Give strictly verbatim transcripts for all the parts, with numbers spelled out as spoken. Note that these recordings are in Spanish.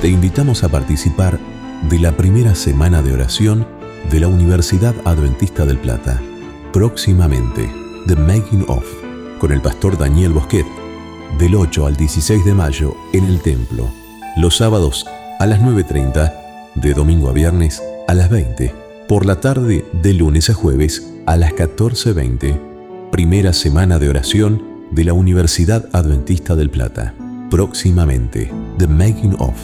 te invitamos a participar de la primera semana de oración de la Universidad Adventista del Plata. Próximamente, The Making of, con el pastor Daniel Bosquet, del ocho al dieciséis de mayo en el templo. Los sábados a las nueve treinta, de domingo a viernes a las veinte. Por la tarde, de lunes a jueves a las catorce veinte. Primera semana de oración de la Universidad Adventista del Plata. Próximamente, The Making of.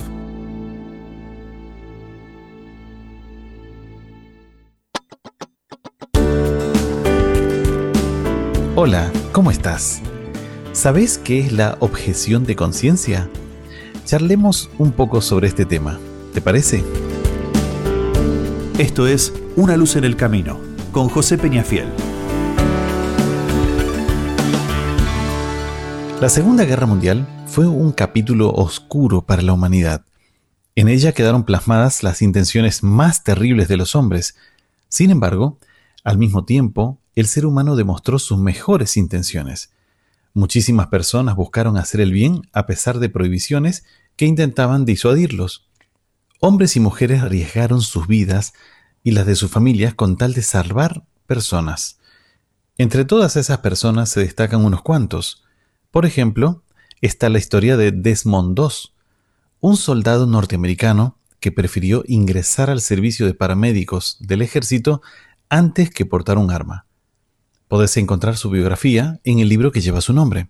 Hola, ¿cómo estás? ¿Sabes qué es la objeción de conciencia? Charlemos un poco sobre este tema, ¿te parece? Esto es Una luz en el camino, con José Peñafiel. La Segunda Guerra Mundial fue un capítulo oscuro para la humanidad. En ella quedaron plasmadas las intenciones más terribles de los hombres. Sin embargo, al mismo tiempo, el ser humano demostró sus mejores intenciones. Muchísimas personas buscaron hacer el bien a pesar de prohibiciones que intentaban disuadirlos. Hombres y mujeres arriesgaron sus vidas y las de sus familias con tal de salvar personas. Entre todas esas personas se destacan unos cuantos. Por ejemplo, está la historia de Desmond dos, un soldado norteamericano que prefirió ingresar al servicio de paramédicos del ejército antes que portar un arma. Podés encontrar su biografía en el libro que lleva su nombre.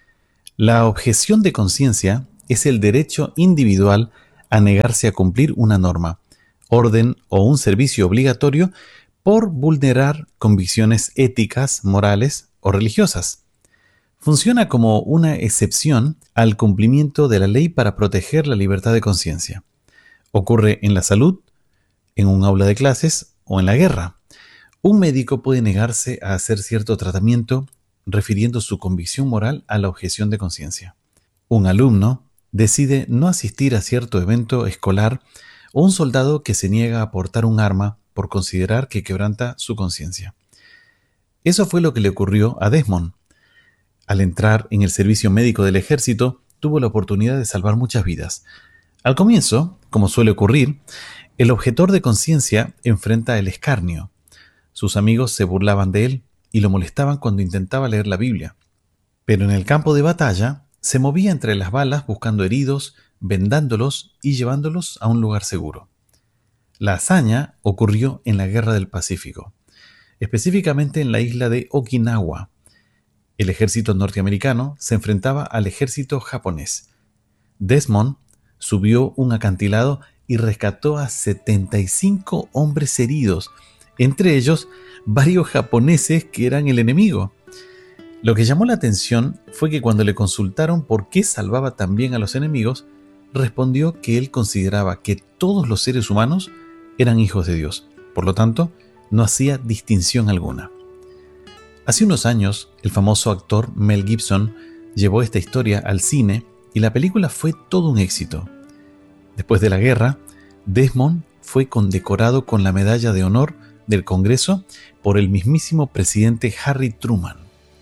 La objeción de conciencia es el derecho individual a negarse a cumplir una norma, orden o un servicio obligatorio por vulnerar convicciones éticas, morales o religiosas. Funciona como una excepción al cumplimiento de la ley para proteger la libertad de conciencia. Ocurre en la salud, en un aula de clases o en la guerra. Un médico puede negarse a hacer cierto tratamiento refiriendo su convicción moral a la objeción de conciencia. Un alumno decide no asistir a cierto evento escolar o un soldado que se niega a portar un arma por considerar que quebranta su conciencia. Eso fue lo que le ocurrió a Desmond. Al entrar en el servicio médico del ejército, tuvo la oportunidad de salvar muchas vidas. Al comienzo, como suele ocurrir, el objetor de conciencia enfrenta el escarnio. Sus amigos se burlaban de él y lo molestaban cuando intentaba leer la Biblia. Pero en el campo de batalla, se movía entre las balas buscando heridos, vendándolos y llevándolos a un lugar seguro. La hazaña ocurrió en la Guerra del Pacífico, específicamente en la isla de Okinawa. El ejército norteamericano se enfrentaba al ejército japonés. Desmond subió un acantilado y rescató a setenta y cinco hombres heridos, entre ellos varios japoneses que eran el enemigo. Lo que llamó la atención fue que cuando le consultaron por qué salvaba tan bien a los enemigos, respondió que él consideraba que todos los seres humanos eran hijos de Dios. Por lo tanto, no hacía distinción alguna. Hace unos años, el famoso actor Mel Gibson llevó esta historia al cine y la película fue todo un éxito. Después de la guerra, Desmond fue condecorado con la Medalla de Honor del Congreso por el mismísimo presidente Harry Truman.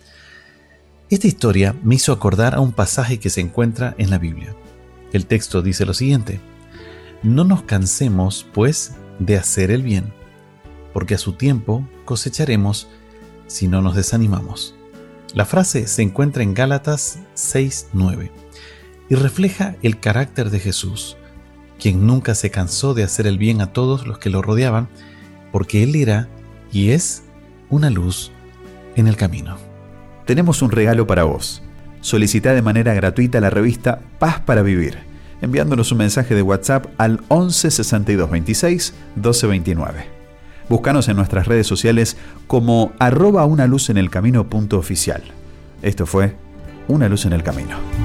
Esta historia me hizo acordar a un pasaje que se encuentra en la Biblia. El texto dice lo siguiente: no nos cansemos, pues, de hacer el bien, porque a su tiempo cosecharemos si no nos desanimamos. La frase se encuentra en Gálatas seis nueve y refleja el carácter de Jesús, quien nunca se cansó de hacer el bien a todos los que lo rodeaban, porque Él era y es una luz en el camino. Tenemos un regalo para vos. Solicita de manera gratuita la revista Paz para Vivir, enviándonos un mensaje de WhatsApp al once sesenta y dos veintiséis doce veintinueve. Búscanos en nuestras redes sociales como arroba una luz en el camino punto oficial. Esto fue Una luz en el camino.